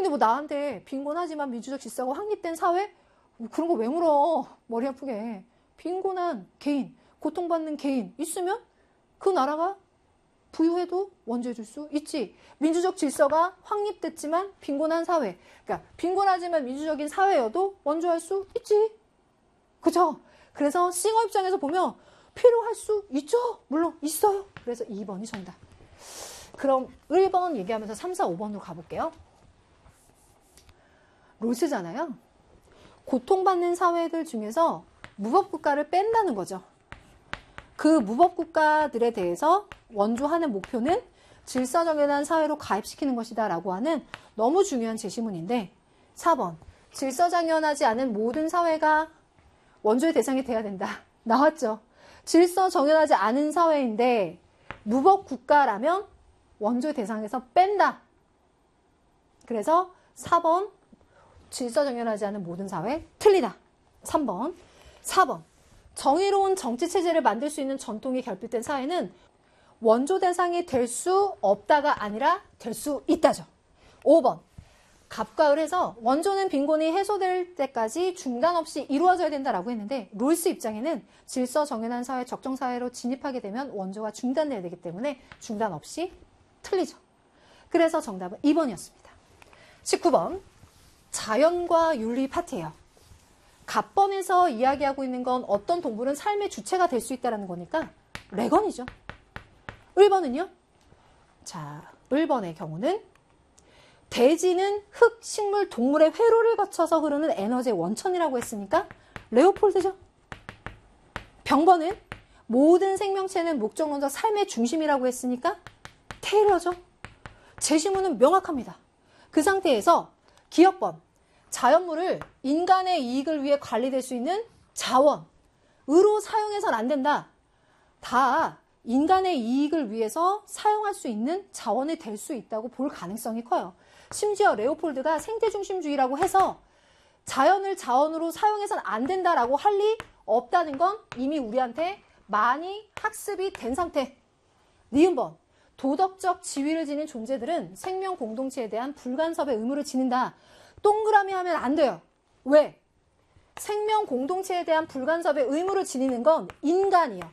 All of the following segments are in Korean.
아니 뭐 나한테 빈곤하지만 민주적 질서가 확립된 사회? 그런 거 왜 물어? 머리 아프게. 빈곤한 개인, 고통받는 개인 있으면 그 나라가 부유해도 원조해 줄 수 있지. 민주적 질서가 확립됐지만 빈곤한 사회, 그러니까 빈곤하지만 민주적인 사회여도 원조할 수 있지. 그죠? 그래서 싱어 입장에서 보면 필요할 수 있죠. 물론 있어요. 그래서 2번이 정답. 그럼 1번 얘기하면서 3, 4, 5번으로 가볼게요. 롤스잖아요. 고통받는 사회들 중에서 무법국가를 뺀다는 거죠. 그 무법국가들에 대해서 원조하는 목표는 질서정연한 사회로 가입시키는 것이다 라고 하는 너무 중요한 제시문인데 4번 질서정연하지 않은 모든 사회가 원조의 대상이 돼야 된다. 나왔죠. 질서정연하지 않은 사회인데 무법국가라면 원조의 대상에서 뺀다. 그래서 4번 질서정연하지 않은 모든 사회 틀리다. 3번 4번 정의로운 정치체제를 만들 수 있는 전통이 결핍된 사회는 원조 대상이 될 수 없다가 아니라 될 수 있다죠. 5번 갑과 을에서 원조는 빈곤이 해소될 때까지 중단 없이 이루어져야 된다라고 했는데 롤스 입장에는 질서 정연한 사회, 적정사회로 진입하게 되면 원조가 중단돼야 되기 때문에 중단 없이 틀리죠. 그래서 정답은 2번이었습니다. 19번 자연과 윤리 파트예요. 갑번에서 이야기하고 있는 건 어떤 동물은 삶의 주체가 될 수 있다는 거니까 레건이죠. 1번은요? 자, 1번의 경우는 대지는 흙, 식물, 동물의 회로를 거쳐서 흐르는 에너지의 원천이라고 했으니까 레오폴드죠. 병번은 모든 생명체는 목적론적 삶의 중심이라고 했으니까 테일러죠. 제시문은 명확합니다. 그 상태에서 기억번, 자연물을 인간의 이익을 위해 관리될 수 있는 자원으로 사용해서는 안 된다. 다 인간의 이익을 위해서 사용할 수 있는 자원이 될 수 있다고 볼 가능성이 커요. 심지어 레오폴드가 생태중심주의라고 해서 자연을 자원으로 사용해서는 안 된다라고 할 리 없다는 건 이미 우리한테 많이 학습이 된 상태. 니은번, 도덕적 지위를 지닌 존재들은 생명 공동체에 대한 불간섭의 의무를 지닌다. 동그라미 하면 안 돼요. 왜? 생명 공동체에 대한 불간섭의 의무를 지니는 건 인간이에요.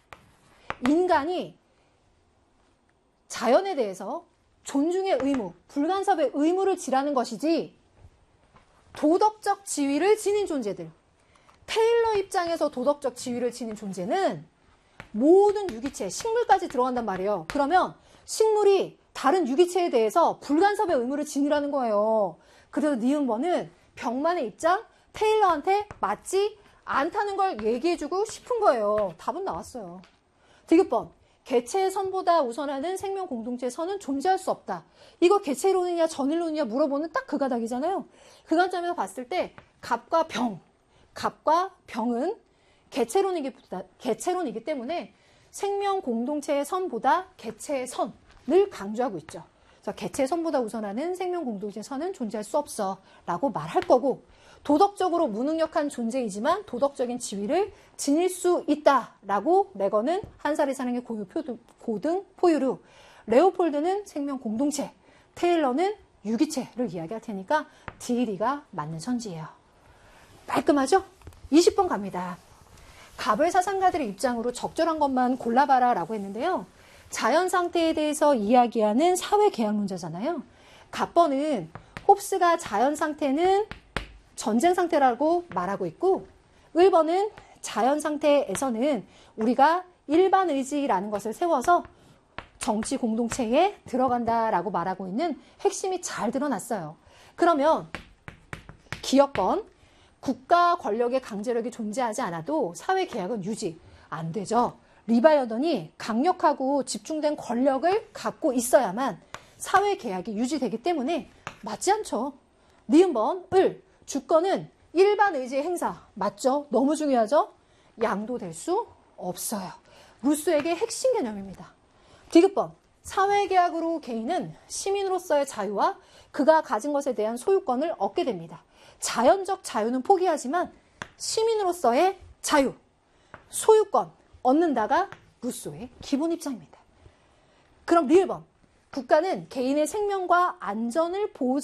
인간이 자연에 대해서 존중의 의무, 불간섭의 의무를 지라는 것이지 도덕적 지위를 지닌 존재들. 테일러 입장에서 도덕적 지위를 지닌 존재는 모든 유기체, 식물까지 들어간단 말이에요. 그러면 식물이 다른 유기체에 대해서 불간섭의 의무를 지니라는 거예요. 그래서 니은번은 병만의 입장, 테일러한테 맞지 않다는 걸 얘기해주고 싶은 거예요. 답은 나왔어요. 디귿번, 개체의 선보다 우선하는 생명 공동체의 선은 존재할 수 없다. 이거 개체론이냐 전일론이냐 물어보는 딱 그 가닥이잖아요. 그 관점에서 봤을 때 갑과 병은 개체론이기 때문에 생명 공동체의 선보다 개체의 선을 강조하고 있죠. 그래서 개체의 선보다 우선하는 생명 공동체의 선은 존재할 수 없어 라고 말할 거고, 도덕적으로 무능력한 존재이지만 도덕적인 지위를 지닐 수 있다라고 레건은 한 살이 사는 게 고등 포유류, 레오폴드는 생명 공동체, 테일러는 유기체를 이야기할 테니까 D&D가 맞는 선지예요. 깔끔하죠? 20번 갑니다. 갑을 사상가들의 입장으로 적절한 것만 골라봐라 라고 했는데요. 자연 상태에 대해서 이야기하는 사회 계약론자잖아요. 갑번은 홉스가 자연 상태는 전쟁 상태라고 말하고 있고, 1번은 자연 상태에서는 우리가 일반 의지라는 것을 세워서 정치 공동체에 들어간다라고 말하고 있는 핵심이 잘 드러났어요. 그러면 기억번, 국가 권력의 강제력이 존재하지 않아도 사회 계약은 유지 안 되죠. 리바이어던이 강력하고 집중된 권력을 갖고 있어야만 사회 계약이 유지되기 때문에 맞지 않죠. 니은번, 주권은 일반 의지의 행사. 맞죠? 너무 중요하죠? 양도될 수 없어요. 루소에게 핵심 개념입니다. 디귿번, 사회계약으로 개인은 시민으로서의 자유와 그가 가진 것에 대한 소유권을 얻게 됩니다. 자연적 자유는 포기하지만 시민으로서의 자유, 소유권 얻는다가 루소의 기본 입장입니다. 그럼 리을번, 국가는 개인의 생명과 안전을